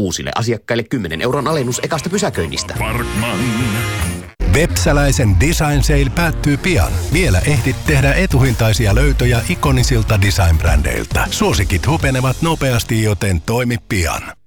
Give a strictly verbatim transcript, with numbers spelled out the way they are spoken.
Uusille asiakkaille kymmenen euron alennus ekasta pysäköinnistä. Parkman. Vepsäläisen Design Sale päättyy pian. Vielä ehdit tehdä etuhintaisia löytöjä ikonisilta design-brändeiltä. Suosikit hupenevat nopeasti, joten toimi pian.